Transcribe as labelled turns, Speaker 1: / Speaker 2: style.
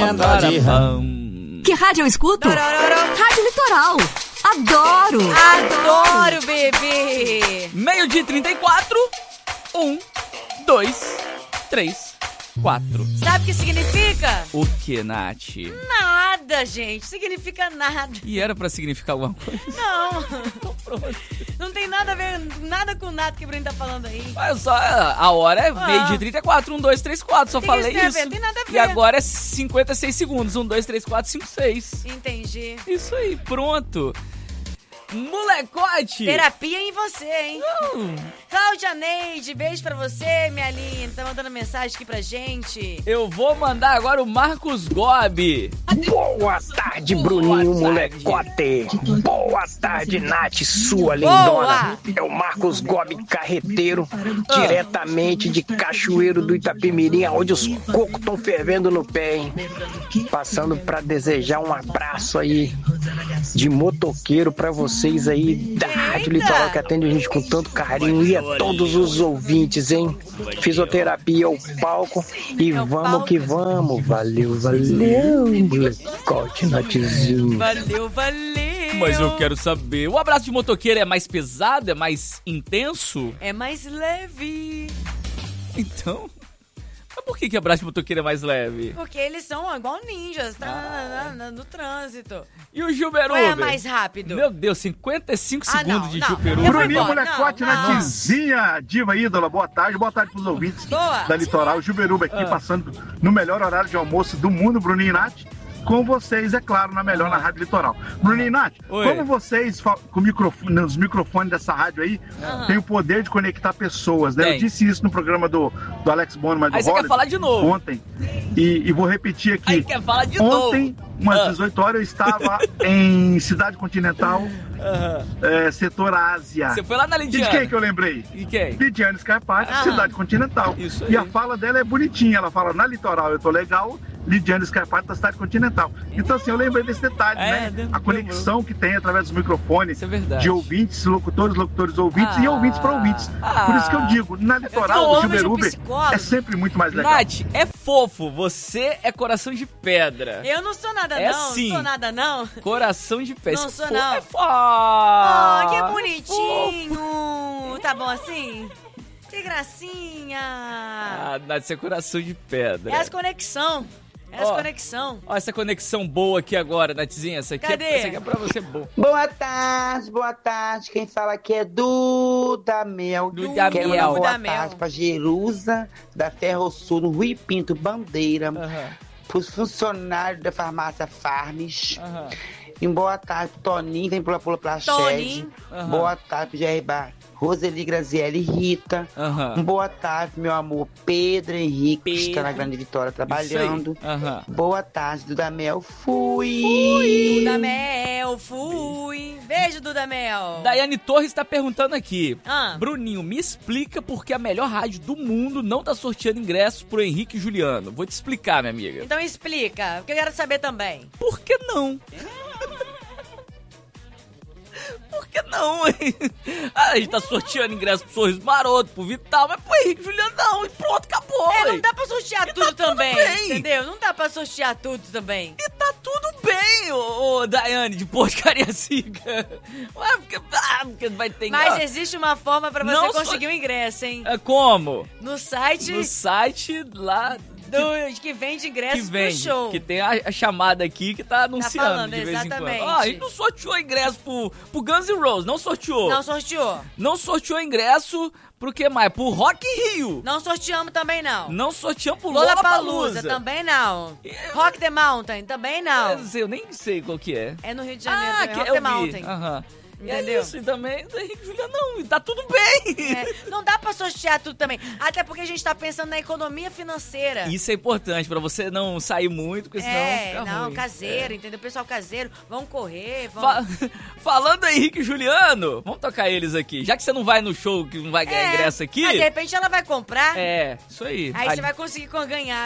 Speaker 1: emenda de ramo.
Speaker 2: Que rádio eu escuto? Rádio Litoral. Adoro!
Speaker 3: Adoro, bebê!
Speaker 1: 12h34. 1, 2, 3, 4.
Speaker 3: Sabe o que significa?
Speaker 1: O que, Nath?
Speaker 3: Nada, gente. Significa nada.
Speaker 1: E era pra significar alguma coisa?
Speaker 3: Não.
Speaker 1: Então pronto.
Speaker 3: Não tem nada a ver, nada com nada que o Bruno tá falando aí.
Speaker 1: Olha só, a hora é 12h34, 1, 2, 3, 4. Só
Speaker 3: Tem
Speaker 1: falei
Speaker 3: isso.
Speaker 1: isso.
Speaker 3: Tem nada a ver.
Speaker 1: E agora é 56 segundos. 1, 2, 3, 4, 5, 6.
Speaker 3: Entendi.
Speaker 1: Isso aí, pronto. Molecote!
Speaker 3: Terapia em você, hein? Cláudia Neide, beijo pra você, minha linda. Tá mandando mensagem aqui pra gente.
Speaker 1: Eu vou mandar agora o Marcos Gobi.
Speaker 4: Boa tarde, Bruninho,
Speaker 1: Boa tarde.
Speaker 4: molecote. Boa tarde, Nath, sua
Speaker 3: Boa.
Speaker 4: lindona. É o Marcos Gobi Carreteiro, diretamente de Cachoeiro do Itapemirim, onde os cocos estão fervendo no pé, hein? Passando pra desejar um abraço aí de motoqueiro pra vocês aí da Rádio Litoral, que atende a gente com tanto carinho, e a todos os ouvintes, hein? Fisioterapia ao palco e vamos que vamos. Valeu, molecote, Nathzinho.
Speaker 3: Valeu.
Speaker 1: Mas eu quero saber, o abraço de motoqueiro é mais pesado, é mais intenso?
Speaker 3: É mais leve.
Speaker 1: Então... Mas por que abraço de motoqueiro é mais leve?
Speaker 3: Porque eles são igual ninjas, no trânsito.
Speaker 1: E o Gilberuber?
Speaker 3: Qual é mais rápido?
Speaker 1: Meu Deus, 55
Speaker 3: Ah,
Speaker 1: segundos
Speaker 3: não,
Speaker 1: de
Speaker 3: não.
Speaker 1: Gilberuber.
Speaker 3: Eu vou
Speaker 5: Bruninho,
Speaker 3: embora.
Speaker 5: molecote,
Speaker 3: Não.
Speaker 5: Nathzinha, diva ídola, boa tarde pros ouvintes
Speaker 3: Boa.
Speaker 5: da Litoral. Gilberuba aqui, passando no melhor horário de almoço do mundo, Bruninho e Nath. Com vocês, é claro, na melhor, na Rádio Litoral. Bruninho e Nath,
Speaker 1: Oi.
Speaker 5: como vocês, com nos microfones dessa rádio aí, têm o poder de conectar pessoas, né?
Speaker 1: Tem.
Speaker 5: Eu disse isso no programa do Alex Bono, mas
Speaker 1: Aí
Speaker 5: do
Speaker 1: você quer
Speaker 5: Hollis,
Speaker 1: falar de novo.
Speaker 5: ontem. E vou repetir aqui.
Speaker 1: Aí quer falar de
Speaker 5: Ontem,
Speaker 1: novo.
Speaker 5: umas 18 horas, eu estava em Cidade Continental, setor Ásia.
Speaker 1: Você foi lá na
Speaker 5: E de
Speaker 1: Lidiane?
Speaker 5: quem que eu lembrei?
Speaker 1: E quem?
Speaker 5: Lidiane Scarpati, Cidade Continental.
Speaker 1: Isso
Speaker 5: E
Speaker 1: aí.
Speaker 5: a fala dela é bonitinha, ela fala, na Litoral eu tô legal, Lidiane Scarpati da Cidade Continental. Então assim, eu lembrei desse detalhe, né? A conexão que tem através dos microfones,
Speaker 1: Isso é verdade.
Speaker 5: de ouvintes, locutores, ouvintes e ouvintes para ouvintes. Por isso que eu digo, na Litoral,
Speaker 3: tô
Speaker 5: o
Speaker 3: longe de
Speaker 5: Gilberuber
Speaker 3: psicólogo.
Speaker 5: é sempre muito mais legal.
Speaker 1: Nath, é fofo, você é coração de pedra.
Speaker 3: Eu não sou nada,
Speaker 1: É
Speaker 3: não.
Speaker 1: sim.
Speaker 3: Não sou nada, não.
Speaker 1: Coração de pedra.
Speaker 3: Não
Speaker 1: Esse
Speaker 3: sou,
Speaker 1: fofo
Speaker 3: não.
Speaker 1: É fofo.
Speaker 3: Oh, que bonitinho. Tá bom assim? Que gracinha.
Speaker 1: Ah, Nath, você é coração de pedra.
Speaker 3: É as conexão. É as
Speaker 1: Ó.
Speaker 3: conexão.
Speaker 1: Olha essa conexão boa aqui agora, Nathzinha. Essa aqui,
Speaker 3: Cadê?
Speaker 1: essa aqui é pra você boa.
Speaker 6: Boa tarde. Quem fala aqui é Duda Mel.
Speaker 1: Duda
Speaker 6: Quero
Speaker 1: Mel.
Speaker 6: mandar boa
Speaker 3: Duda Mel.
Speaker 6: tarde pra Jerusa, da Ferrosul, no Rui Pinto Bandeira,
Speaker 1: Aham,
Speaker 6: pros funcionários da farmácia Farmes.
Speaker 1: aham.
Speaker 6: E boa tarde pro Toninho, vem pula pra Shed.
Speaker 3: Toninho.
Speaker 1: Aham.
Speaker 6: Boa tarde pro Jair Bar, Roseli, Graziele e Rita.
Speaker 1: Aham.
Speaker 6: Boa tarde, meu amor Pedro Henrique, que está na
Speaker 1: Pedro.
Speaker 6: Grande Vitória
Speaker 1: Isso
Speaker 6: trabalhando.
Speaker 1: aí. Aham.
Speaker 6: Boa tarde, Duda Mel. Fui.
Speaker 3: Duda Mel, fui. Beijo, Duda Mel.
Speaker 1: Daiane Torres tá perguntando aqui.
Speaker 3: Ah.
Speaker 1: Bruninho, me explica por que a melhor rádio do mundo não tá sorteando ingressos pro Henrique e Juliano. Vou te explicar, minha amiga.
Speaker 3: Então explica, porque eu quero saber também.
Speaker 1: Por que não? Por que não, hein? A gente tá sorteando ingresso pro Sorriso Maroto, pro Vital, mas pro Henrique e Juliano não. E pronto, acabou,
Speaker 3: Não
Speaker 1: hein?
Speaker 3: dá pra sortear
Speaker 1: E
Speaker 3: tudo
Speaker 1: tá tudo
Speaker 3: também,
Speaker 1: bem.
Speaker 3: entendeu? Não dá pra sortear tudo também.
Speaker 1: E tá tudo bem, ô Daiane, de Porto de Cariacica. Ué, porque vai ter
Speaker 3: Mas existe uma forma pra você
Speaker 1: Não
Speaker 3: conseguir um ingresso, hein?
Speaker 1: É como?
Speaker 3: No site
Speaker 1: No site lá
Speaker 3: que vende
Speaker 1: que
Speaker 3: ingressos
Speaker 1: vende,
Speaker 3: pro show.
Speaker 1: que tem a chamada aqui que tá anunciando
Speaker 3: falando,
Speaker 1: de vez em
Speaker 3: exatamente.
Speaker 1: quando. A gente não sorteou ingresso pro Guns N' Roses, não sorteou.
Speaker 3: Não sorteou.
Speaker 1: Não sorteou ingresso pro que mais? Pro Rock in Rio.
Speaker 3: Não sorteamos também não.
Speaker 1: Não sorteamos pro
Speaker 3: Lollapalooza
Speaker 1: Lollapalooza.
Speaker 3: também não. Rock the Mountain também não.
Speaker 1: Eu nem sei qual que é.
Speaker 3: É no Rio de Janeiro
Speaker 1: Ah,
Speaker 3: também,
Speaker 1: que
Speaker 3: Rock
Speaker 1: eu
Speaker 3: the
Speaker 1: vi.
Speaker 3: Mountain.
Speaker 1: Aham. E
Speaker 3: Entendeu?
Speaker 1: é isso, e também do Henrique e Juliano não, e tá tudo bem.
Speaker 3: É, não dá pra sortear tudo também. Até porque a gente tá pensando na economia financeira.
Speaker 1: Isso é importante, pra você não sair muito, porque senão fica
Speaker 3: não,
Speaker 1: ruim.
Speaker 3: caseiro, entendeu? Pessoal caseiro, vão correr, vão...
Speaker 1: Falando em Henrique e Juliano, vamos tocar eles aqui. Já que você não vai no show, que não vai ganhar ingresso aqui.
Speaker 3: Mas de repente ela vai comprar,
Speaker 1: É, isso aí.
Speaker 3: aí você vai conseguir ganhar.